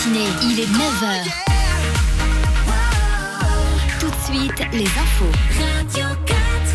matinée, il est 9h. Tout de suite, les infos. Radio 4.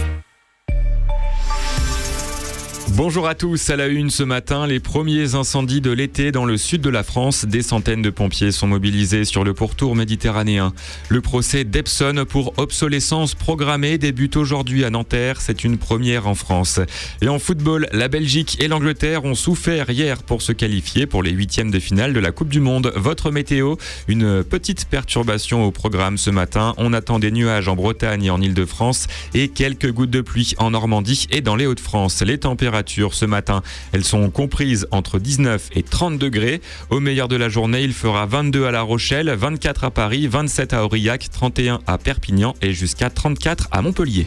Bonjour à tous, à la une ce matin, les premiers incendies de l'été dans le sud de la France. Des centaines de pompiers sont mobilisés sur le pourtour méditerranéen. Le procès d'Epson pour obsolescence programmée débute aujourd'hui à Nanterre. C'est une première en France. Et en football, la Belgique et l'Angleterre ont souffert hier pour se qualifier pour les huitièmes de finale de la Coupe du Monde. Votre météo, une petite perturbation au programme ce matin. On attend des nuages en Bretagne et en Île-de-France et quelques gouttes de pluie en Normandie et dans les Hauts-de-France. Les températures ce matin, elles sont comprises entre 19 et 30 degrés. Au meilleur de la journée, il fera 22 à La Rochelle, 24 à Paris, 27 à Aurillac, 31 à Perpignan et jusqu'à 34 à Montpellier.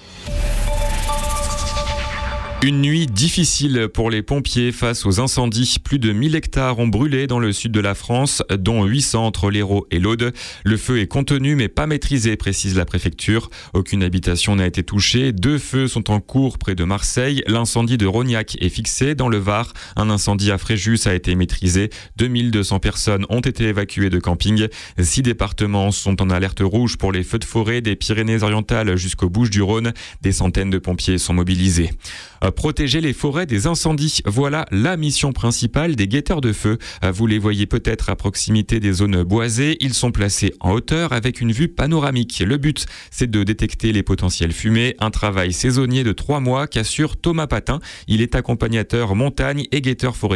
Une nuit difficile pour les pompiers face aux incendies. Plus de 1000 hectares ont brûlé dans le sud de la France, dont 800 entre l'Hérault et l'Aude. Le feu est contenu mais pas maîtrisé, précise la préfecture. Aucune habitation n'a été touchée. 2 feux sont en cours près de Marseille. L'incendie de Rognac est fixé dans le Var. Un incendie à Fréjus a été maîtrisé. 2200 personnes ont été évacuées de camping. 6 départements sont en alerte rouge pour les feux de forêt des Pyrénées-Orientales jusqu'aux Bouches-du-Rhône. Des centaines de pompiers sont mobilisés. Protéger les forêts des incendies, voilà la mission principale des guetteurs de feu. Vous les voyez peut-être à proximité des zones boisées. Ils sont placés en hauteur avec une vue panoramique. Le but, c'est de détecter les potentielles fumées. Un travail saisonnier de 3 mois qu'assure Thomas Patin. Il est accompagnateur montagne et guetteur forestier